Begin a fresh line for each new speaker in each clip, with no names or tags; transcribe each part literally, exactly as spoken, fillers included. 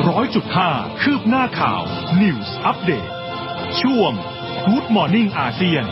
ร้อยจุดห้า คืบหน้าข่าว News Update ช่วง Good Morning อาเซียน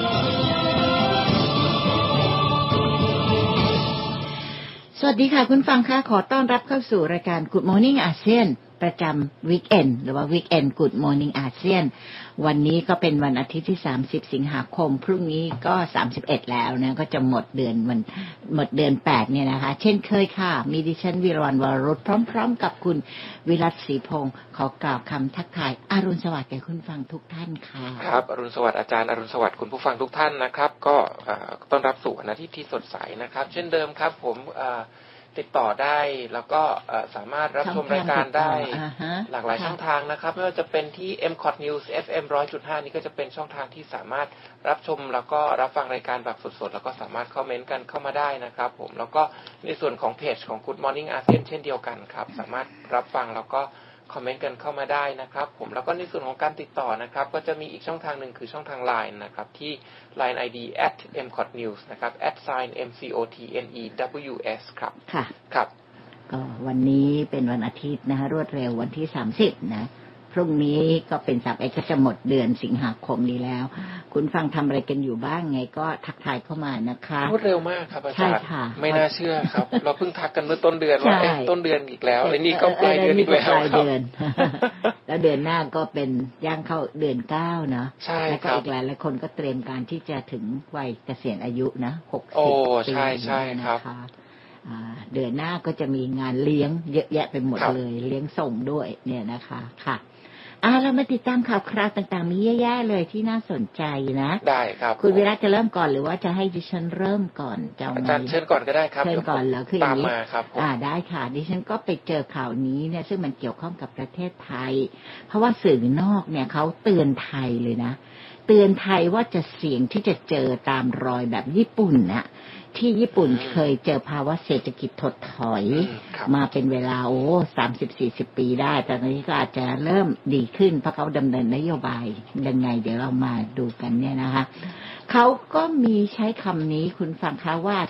สวัสดีค่ะคุณฟังค่ะขอต้อนรับเข้าสู่รายการ Good Morning อาเซียนประจำวีคเอนด์หรือว่าวีคเอนด์ Good Morning อาเซียนวันนี้ก็เป็นวันอาทิตย์ที่สามสิบสิงหาคมพรุ่งนี้ก็สามสิบเอ็ดแล้วนะก็จะหมดเดือนวันหมดเดือนแปดเนี่ยนะคะเช่นเคยค่ะมีดิฉันวิรวรรณวรรุตพร้อมๆกับคุณวิรัตศรีพงศ์ขอกล่าวคำทักทายอรุณสวัสดิ์แก่คุณฟังทุกท่านค่ะ
ครับอรุณสวัสดิ์อาจารย์อรุณสวัสดิ์คุณผู้ฟังทุกท่านนะครับก็ต้อนรับสู่วันอาทิตย์ที่สดใสนะครับเช่นเดิมครับผมติดต่อได้แล้วก็สามารถรับชมรายการได้หลากหลายช่องทางนะครับไม่ว่าจะเป็นที่ เอ็ม คอท News เอฟ เอ็ม หนึ่งร้อยจุดห้า นี่ก็จะเป็นช่องทางที่สามารถรับชมแล้วก็รับฟังรายการแบบสดๆแล้วก็สามารถคอมเมนต์กันเข้ามาได้นะครับผมแล้วก็ในส่วนของเพจของ Good Morning อาเซียนเช่นเดียวกันครับสามารถรับฟังแล้วก็คอมเมนต์กันเข้ามาได้นะครับผมแล้วก็ในส่วนของการติดต่อนะครับก็จะมีอีกช่องทางหนึ่งคือช่องทาง ไลน์ นะครับที่ ไลน์ ไอ ดี แอท เอ็ม คอท นิวส์ นะครับ แอท ไซน์ เอ็ม ซี โอ ที เอ็น อี ดับเบิลยู เอส ครับ
ค่ะ
ครับ
ก็วันนี้เป็นวันอาทิตย์นะคะรวดเร็ววันที่สามสิบนะพรุ่งนี้ก็เป็นสามเอ็ดก็จะหมดเดือนสิงหาคมนี้แล้วคุณฟังทำอะไรกันอยู่บ้างไงก็ทักทายเข้ามานะคะ
รวดเร็วมากครับอาจารย์ไม่น่าเชื่อครับเราเพิ่งทักกันเมื่อต้นเดือนว่าเอ๊ะต้นเดือนอีกแล้วไอ้นี่ก็ปลายเดือนอีกแล้วครับ
แล้วเดือนหน้าก็เป็นย่างเข้าเดือนเก้าเนาะ
ใช่
แล้วก็อีกหลายหลายคนก็เตรียมการที่จะถึงวัยเกษียณอายุนะหกสิบปีนะคะเดือนหน้าก็จะมีงานเลี้ยงเยอะแยะไปหมดเลยเลี้ยงส่งด้วยเนี่ยนะคะค่ะอ่าเรามาติดตามข่าวคราวต่างๆมีเยอะแยะเลยที่น่าสนใจนะ
ได้ครับ
คุณวิรัตจะเริ่มก่อนหรือว่าจะให้ดิฉันเริ่มก่อนจะ
อาจารย์เชิญก่อนก็ได้ครับ
เชิญก่อนแล้วคืออย่างนี้
ตามมาครับ
อ่าได้ค่ะดิฉันก็ไปเจอข่าวนี้เนี่ยซึ่งมันเกี่ยวข้องกับประเทศไทยเพราะว่าสื่อนอกเนี่ยเขาเตือนไทยเลยนะเตือนไทยว่าจะเสี่ยงที่จะเจอตามรอยแบบญี่ปุ่นน่ะที่ญี่ปุ่นเคยเจอภาวะเศรษฐกิจถดถอยมาเป็นเวลาโอ้สามสิบสี่สิบปีได้แต่ตอนนี้ก็อาจจะเริ่มดีขึ้นเพราะเขาดำเนินนโยบายยังไงเดี๋ยวเรามาดูกันเนี่ยนะคะเขาก็มีใช้คำนี้คุณฟังคะว่า